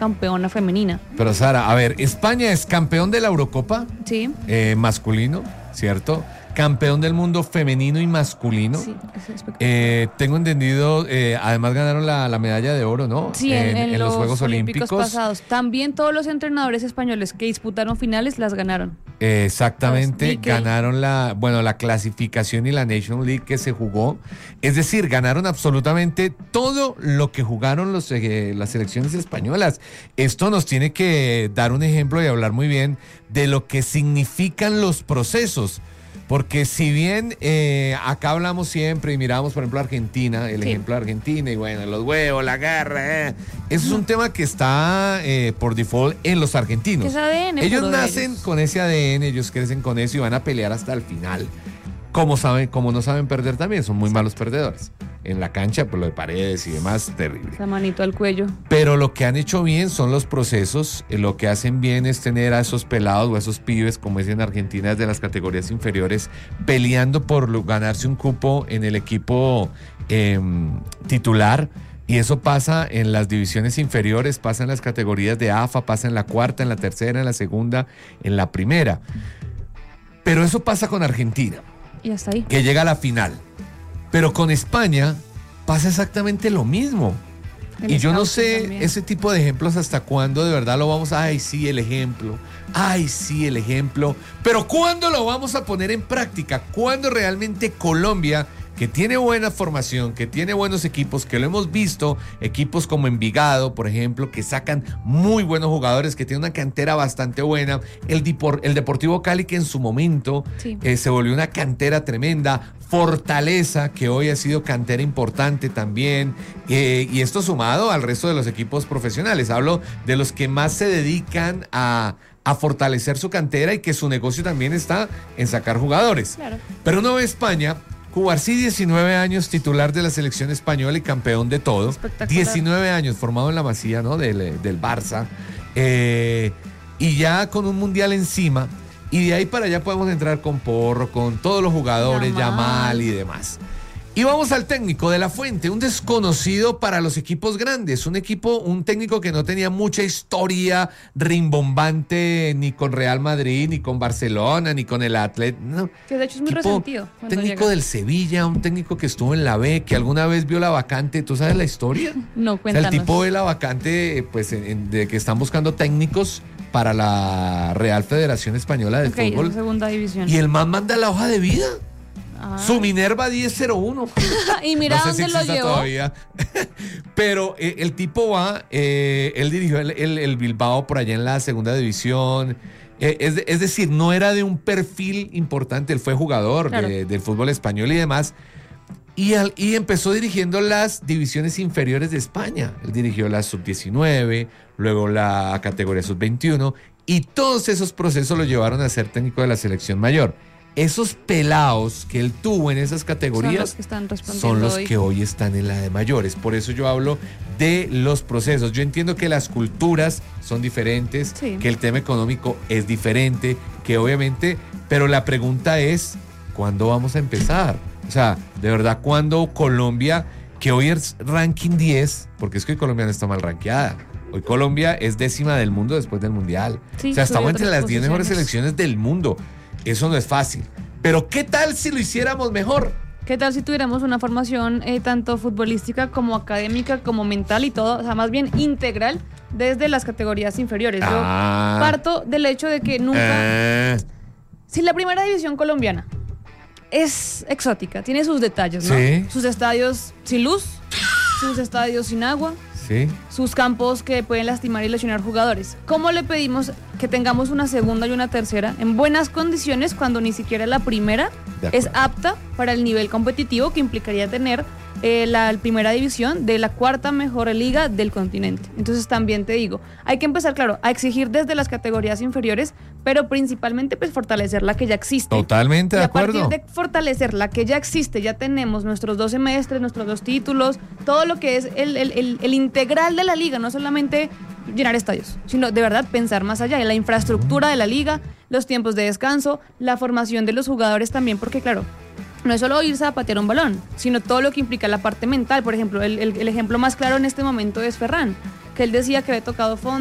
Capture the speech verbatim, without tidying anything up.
campeona femenina. Pero Sara, a ver, España es campeón de la Eurocopa, Sí. eh, masculino, ¿cierto? Campeón del mundo femenino y masculino. Sí, es espectacular. Eh, tengo entendido, eh, además ganaron la, la medalla de oro, ¿no? Sí, en, en en los, los Juegos Olímpicos, Olímpicos. pasados. También todos los entrenadores españoles que disputaron finales las ganaron. Eh, exactamente, Pues, D K. ganaron la, bueno, la clasificación y la Nation League que se jugó. Es decir, ganaron absolutamente todo lo que jugaron los, eh, las selecciones españolas. Esto nos tiene que dar un ejemplo y hablar muy bien de lo que significan los procesos. Porque si bien eh, acá hablamos siempre y miramos, por ejemplo, Argentina, el Sí. ejemplo de Argentina, y bueno, los huevos, la garra, eh, eso es un tema que está eh, por default en los argentinos. Es A D N Ellos puro de nacen ellos. con ese A D N, ellos crecen con eso y van a pelear hasta el final. Como saben, como no saben perder también, son muy malos perdedores. En la cancha, pues lo de Paredes y demás, terrible. Esa manito al cuello. Pero lo que han hecho bien son los procesos. eh, Lo que hacen bien es tener a esos pelados o a esos pibes, como es en Argentina, desde las categorías inferiores, peleando por lo- ganarse un cupo en el equipo eh, titular. Y eso pasa en las divisiones inferiores, pasa en las categorías de A F A, pasa en la cuarta, en la tercera, en la segunda, en la primera. Pero eso pasa con Argentina, Y hasta ahí. que llega a la final. Pero con España pasa exactamente lo mismo. El Y yo no scouting sé también. ese tipo de ejemplos hasta cuándo de verdad lo vamos a... Ay, sí, el ejemplo. Ay, sí, el ejemplo. Pero ¿cuándo lo vamos a poner en práctica? ¿Cuándo realmente Colombia, que tiene buena formación, que tiene buenos equipos, que lo hemos visto, equipos como Envigado, por ejemplo, que sacan muy buenos jugadores, que tienen una cantera bastante buena, el, Dipor- el Deportivo Cali, que en su momento Sí. eh, se volvió una cantera tremenda, Fortaleza, que hoy ha sido cantera importante también, eh, y esto sumado al resto de los equipos profesionales. Hablo de los que más se dedican a, a fortalecer su cantera y que su negocio también está en sacar jugadores. Claro. Pero uno ve España, Cubarsí, diecinueve años, titular de la selección española y campeón de todo. Espectacular. diecinueve años, formado en la Masía, ¿no? Del, del Barça. Eh, y ya con un mundial encima. Y de ahí para allá podemos entrar con Porro, con todos los jugadores, Yamal. Yamal y demás. Y vamos al técnico de la Fuente, un desconocido para los equipos grandes, un equipo, un técnico que no tenía mucha historia rimbombante ni con Real Madrid, ni con Barcelona, ni con el Atlet, no. Que de hecho es muy Tipo, resentido. cuando técnico llega. del Sevilla, un técnico que estuvo en la B, que alguna vez vio la vacante, ¿tú sabes la historia? No, O sea, cuéntanos. el tipo ve la vacante, eh, pues, en- en- de que están buscando técnicos para la Real Federación Española de Ok, es Fútbol, la segunda división. y el man manda la hoja de vida. Ah. Su Minerva diez cero uno. Y mira No sé dónde si lo exista llevó. todavía. Pero eh, el tipo va, eh, él dirigió el, el- el Bilbao por allá en la segunda división. Eh, es, de- es decir, no era de un perfil importante, él fue jugador Claro. de- del fútbol español y demás. Y, al- y empezó dirigiendo las divisiones inferiores de España. Él dirigió la sub diecinueve, luego la categoría sub veintiuno, y todos esos procesos lo llevaron a ser técnico de la selección mayor. Esos pelados que él tuvo en esas Son categorías los que están respondiendo son los hoy. que hoy están en la de mayores. Por eso yo hablo de los procesos. Yo entiendo que las culturas son diferentes, Sí. que el tema económico es diferente, que obviamente, pero la pregunta es, ¿cuándo vamos a empezar? O sea, de verdad, ¿cuándo Colombia, que hoy es ranking diez, porque es que hoy Colombia no está mal rankeada? Hoy Colombia es décima del mundo después del Mundial. Sí, o sea, estamos subió entre tres las diez mejores posiciones. selecciones del mundo. Eso no es fácil. Pero ¿qué tal si lo hiciéramos mejor? ¿Qué tal si tuviéramos una formación eh, tanto futbolística como académica, como mental y todo? O sea, más bien integral desde las categorías inferiores. Yo Ah. parto del hecho de que nunca... Eh, Si la primera división colombiana es exótica, tiene sus detalles, ¿no? Sí. Sus estadios sin luz, sus estadios sin agua, sí. sus campos que pueden lastimar y lesionar jugadores. ¿Cómo le pedimos que tengamos una segunda y una tercera en buenas condiciones cuando ni siquiera la primera De es acuerdo. apta para el nivel competitivo que implicaría tener eh, la primera división de la cuarta mejor liga del continente? Entonces también te digo, hay que empezar, claro, a exigir desde las categorías inferiores, pero principalmente pues fortalecer la que ya existe. Totalmente Y de a partir acuerdo. de fortalecer la que ya existe, ya tenemos nuestros dos semestres, nuestros dos títulos, todo lo que es el, el- el- el integral de la liga, no solamente llenar estadios, sino de verdad pensar más allá en la infraestructura de la liga, los tiempos de descanso, la formación de los jugadores también, porque claro, no es solo irse a patear un balón, sino todo lo que implica la parte mental. Por ejemplo, el, el- el ejemplo más claro en este momento es Ferran, que que él decía que había tocado fondo